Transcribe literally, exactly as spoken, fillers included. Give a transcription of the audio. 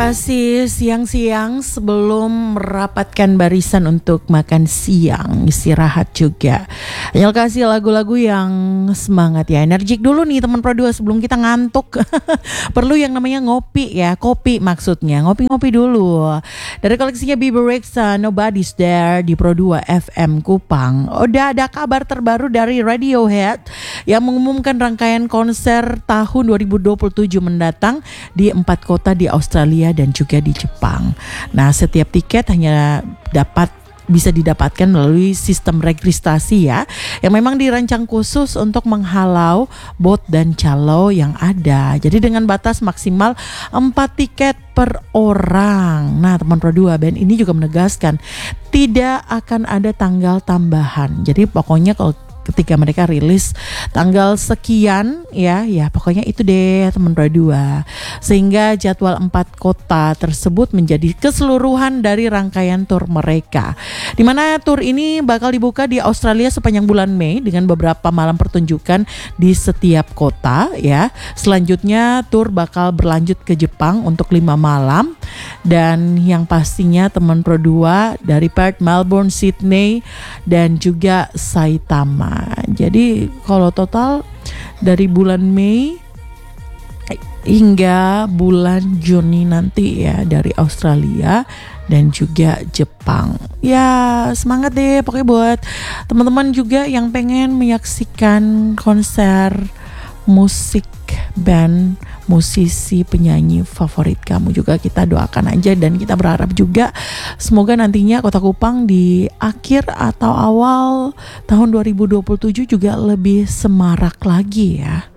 kasih siang-siang sebelum merapatkan barisan untuk makan siang, istirahat juga. Anyel kasih lagu-lagu yang semangat ya, energik dulu nih teman Pro dua sebelum kita ngantuk. Perlu yang namanya ngopi ya, kopi maksudnya, ngopi-ngopi dulu. Dari koleksinya Bieber Rexha, Nobody's There di Pro dua F M Kupang. Udah ada kabar terbaru dari Radiohead yang mengumumkan rangkaian konser tahun dua ribu dua puluh tujuh mendatang di empat kota di Australia dan juga di Jepang. Nah, setiap tiket hanya dapat bisa didapatkan melalui sistem registrasi ya, yang memang dirancang khusus untuk menghalau bot dan calo yang ada. Jadi dengan batas maksimal empat tiket per orang. Nah, teman Pro dua, band ini juga menegaskan tidak akan ada tanggal tambahan. Jadi pokoknya kalau ketika mereka rilis tanggal sekian ya, ya pokoknya itu deh teman Pro dua. Sehingga jadwal empat kota tersebut menjadi keseluruhan dari rangkaian tur mereka. Di mana tur ini bakal dibuka di Australia sepanjang bulan Mei dengan beberapa malam pertunjukan di setiap kota ya. Selanjutnya tur bakal berlanjut ke Jepang untuk lima malam. Dan yang pastinya teman Pro dua dari Perth, Melbourne, Sydney dan juga Saitama. Jadi kalau total dari bulan Mei hingga bulan Juni nanti ya, dari Australia dan juga Jepang. Ya semangat deh pokoknya buat teman-teman juga yang pengen menyaksikan konser musik band, musisi, penyanyi favorit kamu juga. Kita doakan aja dan kita berharap juga semoga nantinya Kota Kupang di akhir atau awal tahun dua ribu dua puluh tujuh juga lebih semarak lagi ya.